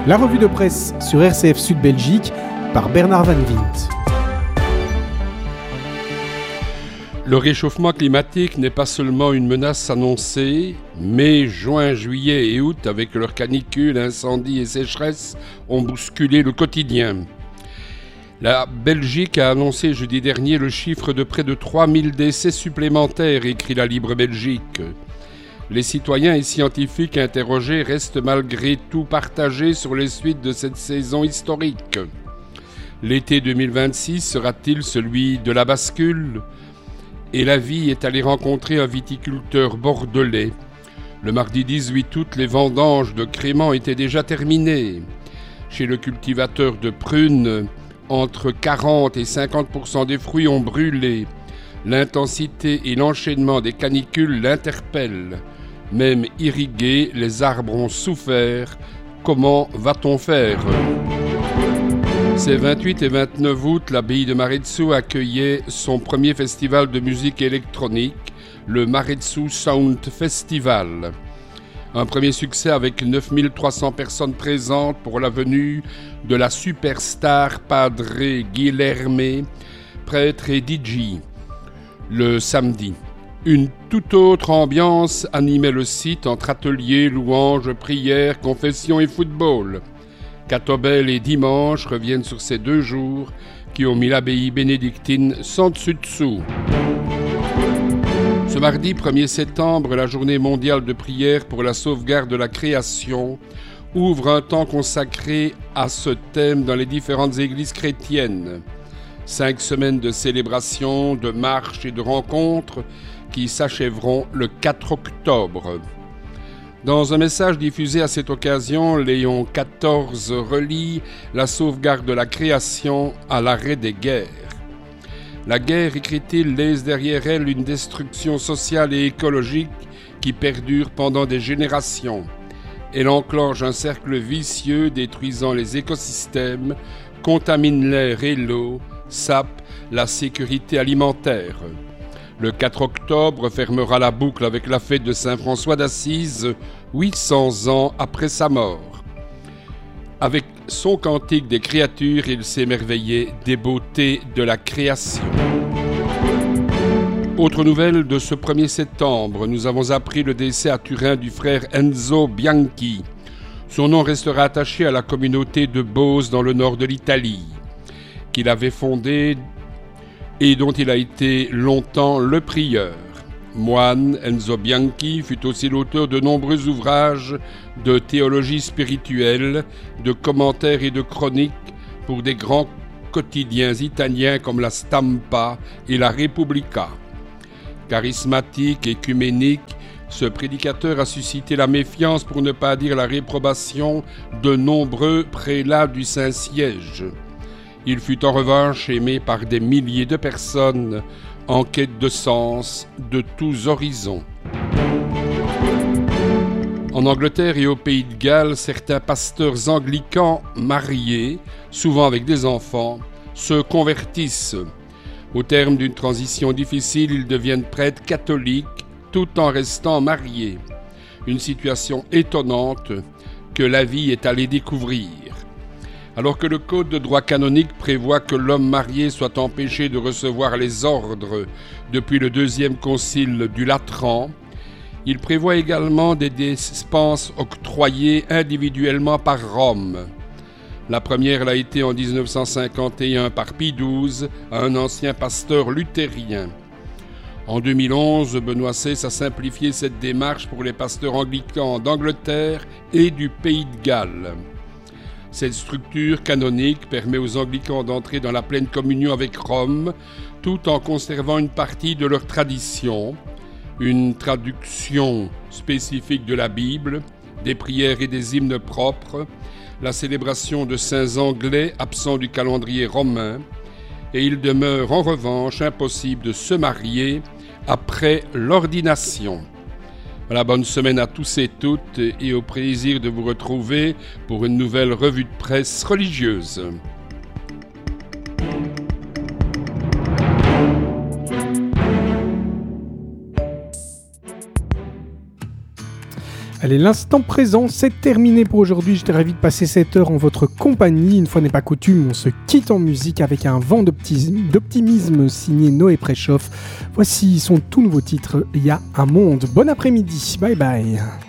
La revue de presse sur RCF Sud Belgique par Bernard Van Wint. Le réchauffement climatique n'est pas seulement une menace annoncée. Mai, juin, juillet et août, avec leurs canicules, incendies et sécheresses, ont bousculé le quotidien. La Belgique a annoncé jeudi dernier le chiffre de près de 3000 décès supplémentaires, écrit la Libre Belgique. Les citoyens et scientifiques interrogés restent malgré tout partagés sur les suites de cette saison historique. L'été 2026 sera-t-il celui de la bascule ? Et la vie est allée rencontrer un viticulteur bordelais. Le mardi 18 août, les vendanges de crémant étaient déjà terminées. Chez le cultivateur de prunes, entre 40 et 50% des fruits ont brûlé. L'intensité et l'enchaînement des canicules l'interpellent. Même irrigués, les arbres ont souffert. Comment va-t-on faire ? Ces 28 et 29 août, l'abbaye de Maretsu accueillait son premier festival de musique électronique, le Maretsu Sound Festival. Un premier succès avec 9300 personnes présentes pour la venue de la superstar Padre Guilherme, prêtre et DJ, le samedi. Une toute autre ambiance animait le site entre ateliers, louanges, prières, confessions et football. Catobel et dimanche reviennent sur ces 2 jours qui ont mis l'abbaye bénédictine sans dessus-dessous. Ce mardi 1er septembre, la journée mondiale de prière pour la sauvegarde de la création ouvre un temps consacré à ce thème dans les différentes églises chrétiennes. 5 semaines de célébration, de marches et de rencontres qui s'achèveront le 4 octobre. Dans un message diffusé à cette occasion, Léon XIV relie la sauvegarde de la création à l'arrêt des guerres. La guerre, écrit-il, laisse derrière elle une destruction sociale et écologique qui perdure pendant des générations. Elle enclenche un cercle vicieux détruisant les écosystèmes, contamine l'air et l'eau, sape la sécurité alimentaire. Le 4 octobre fermera la boucle avec la fête de Saint François d'Assise, 800 ans après sa mort. Avec son cantique des créatures, il s'émerveillait des beautés de la création. Autre nouvelle de ce 1er septembre, nous avons appris le décès à Turin du frère Enzo Bianchi. Son nom restera attaché à la communauté de Beauce dans le nord de l'Italie, qu'il avait fondée et dont il a été longtemps le prieur. Moine, Enzo Bianchi fut aussi l'auteur de nombreux ouvrages de théologie spirituelle, de commentaires et de chroniques pour des grands quotidiens italiens comme la Stampa et la Repubblica. Charismatique, écuménique, ce prédicateur a suscité la méfiance, pour ne pas dire la réprobation, de nombreux prélats du Saint-Siège. Il fut en revanche aimé par des milliers de personnes en quête de sens de tous horizons. En Angleterre et au Pays de Galles, certains pasteurs anglicans mariés, souvent avec des enfants, se convertissent. Au terme d'une transition difficile, ils deviennent prêtres catholiques tout en restant mariés. Une situation étonnante que la vie est allée découvrir. Alors que le Code de droit canonique prévoit que l'homme marié soit empêché de recevoir les ordres depuis le 2e concile du Latran, il prévoit également des dispenses octroyées individuellement par Rome. La première l'a été en 1951 par Pie XII à un ancien pasteur luthérien. En 2011, Benoît XVI a simplifié cette démarche pour les pasteurs anglicans d'Angleterre et du Pays de Galles. Cette structure canonique permet aux anglicans d'entrer dans la pleine communion avec Rome, tout en conservant une partie de leur tradition, une traduction spécifique de la Bible, des prières et des hymnes propres, la célébration de saints anglais absents du calendrier romain, et il demeure en revanche impossible de se marier après l'ordination. Voilà, bonne semaine à tous et toutes et au plaisir de vous retrouver pour une nouvelle revue de presse religieuse. Allez, l'instant présent, c'est terminé pour aujourd'hui. J'étais ravi de passer cette heure en votre compagnie. Une fois n'est pas coutume, on se quitte en musique avec un vent d'optimisme signé Noé Préchoff. Voici son tout nouveau titre, Il y a un monde. Bon après-midi, bye bye.